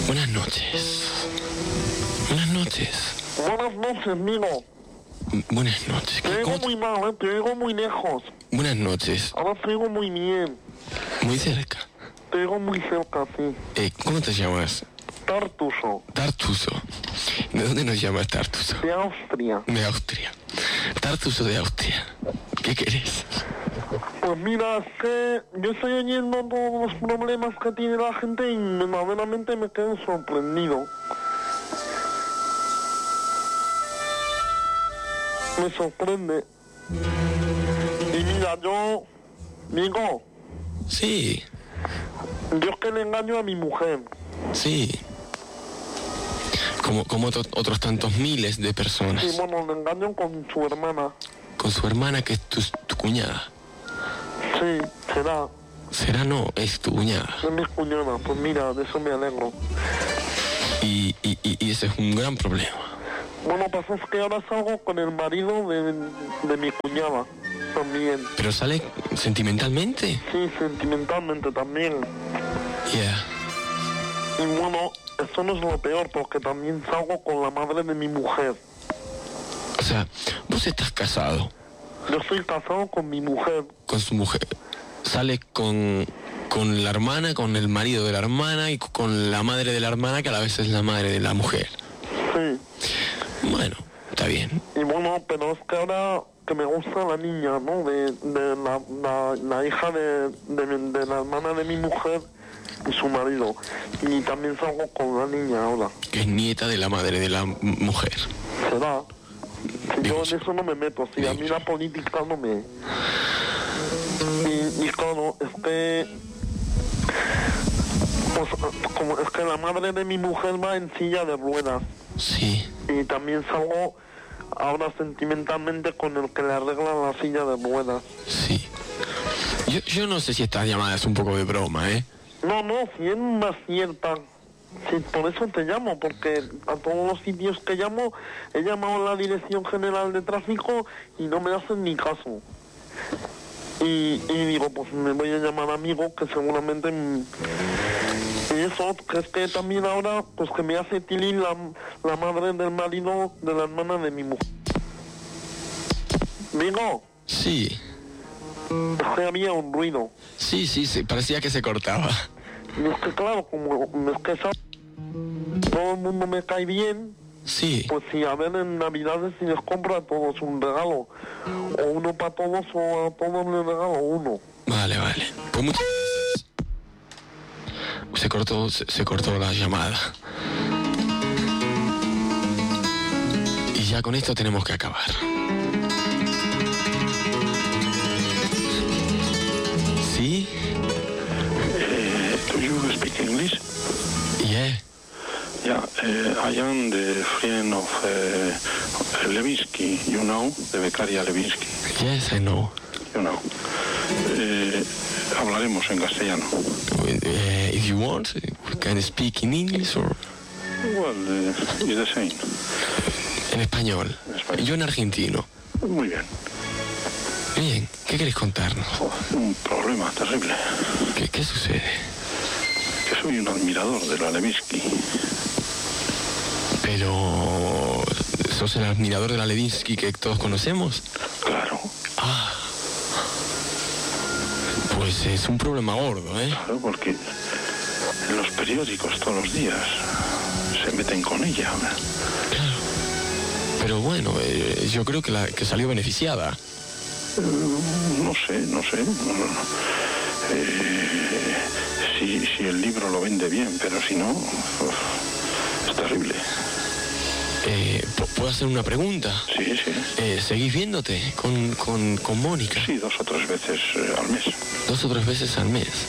Buenas noches. Buenas noches. Buenas noches, Mino. Buenas noches. Te oigo muy mal, te oigo muy lejos. Buenas noches. Ahora te oigo muy bien. Muy cerca. Te oigo muy cerca, sí. ¿Cómo te llamas? Tartuso. Tartuso. ¿De dónde nos llamas Tartuso? De Austria. De Austria. Tartuso de Austria. ¿Qué querés? Pues mira, es que yo estoy oyendo todos los problemas que tiene la gente y verdaderamente me quedo sorprendido. Me sorprende. Y mira, yo digo, Sí, yo es que le engaño a mi mujer. sí. Como otros tantos miles de personas. Y bueno, le engaño con su hermana. Con su hermana, que es tu cuñada. Sí, será. Será no, es tu cuñada. Es mi cuñada. Pues mira, de eso me alegro. Y ese es un gran problema. Bueno, pasa es que ahora salgo con el marido de mi cuñada también. ¿Pero sale sentimentalmente? Sí, sentimentalmente también. Yeah. Y bueno, eso no es lo peor, porque también salgo con la madre de mi mujer. O sea, vos estás casado Yo estoy casado con mi mujer. con su mujer. Sale con la hermana, con el marido de la hermana y con la madre de la hermana, que a la vez es la madre de la mujer. Sí. Bueno, está bien. Y bueno, pero es que ahora que me gusta la niña, ¿no? De la hija de la hermana de mi mujer y su marido. Y también salgo con la niña ahora. Que es nieta de la madre de la mujer. ¿Será? Si yo Dios. en eso no me meto, si a mí la política no me... Y claro, es que... Pues como es que la madre de mi mujer va en silla de ruedas. Sí. Y también salgo ahora sentimentalmente con el que le arregla la silla de ruedas. Sí. Yo no sé si esta llamada es un poco de broma, ¿eh? No, si es una cierta... Sí, por eso te llamo, porque a todos los sitios que llamo he llamado a la Dirección General de Tráfico y no me hacen ni caso. Y digo, pues me voy a llamar a amigo que seguramente... Y eso, que es que también ahora, pues que me hace tilín la madre del marido de la hermana de mi mujer. Digo, Sí. es que había un ruido. Sí, parecía que se cortaba. Y es que claro, como es que todo el mundo me cae bien, Sí. pues si a ver en Navidades si les compro a todos un regalo, o uno para todos o a todos les regalo uno. Vale. Pues muchas gracias. Se cortó la llamada. Y ya con esto tenemos que acabar. ¿Sí? Do you speak English? Yeah. Yeah, I am the friend of Levinsky, you know, de Becaria Levinsky, Yes, I know. you know. Hablaremos en castellano. If you want, we can speak in English or... Well, it's the same. En español. Yo en argentino. Muy bien. Bien, ¿qué querés contarnos? Un problema terrible. ¿Qué sucede? Que soy un admirador de la Levinsky. Pero... ¿sos el admirador de la Levinsky que todos conocemos? Claro, Ah. Pues es un problema gordo, ¿eh? claro, porque en los periódicos todos los días se meten con ella. Claro. Pero bueno, yo creo que salió beneficiada. No sé. Si el libro lo vende bien, pero si no, es terrible. ¿Puedo hacer una pregunta? Sí. ¿Seguís viéndote con Mónica? Sí, 2 o 3 veces al mes. 2 o 3 veces al mes.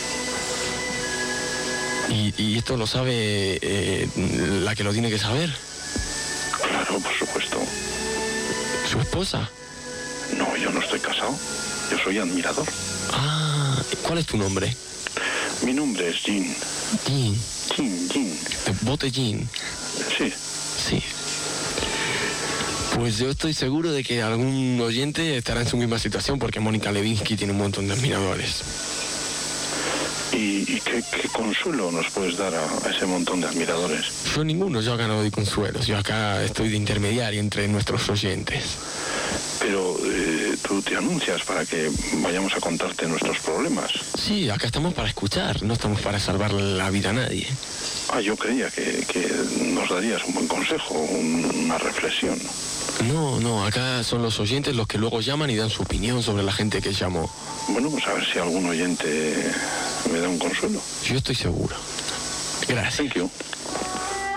¿Y esto lo sabe la que lo tiene que saber? Claro, por supuesto. ¿Su esposa? No, yo no estoy casado. Yo soy admirador. Ah, ¿cuál es tu nombre? Mi nombre es Jean. Jean. Bote Jean. Sí. Sí. Pues yo estoy seguro de que algún oyente estará en su misma situación porque Mónica Levinsky tiene un montón de admiradores. ¿Y qué consuelo nos puedes dar a ese montón de admiradores? Yo ninguno, yo acá no doy consuelos, yo acá estoy de intermediario entre nuestros oyentes. Pero tú te anuncias para que vayamos a contarte nuestros problemas. Sí, acá estamos para escuchar, no estamos para salvar la vida a nadie. Yo creía que nos darías un buen consejo, una reflexión. No, acá son los oyentes los que luego llaman y dan su opinión sobre la gente que llamó. Bueno, pues a ver si algún oyente me da un consuelo. Yo estoy seguro. Gracias. Thank you.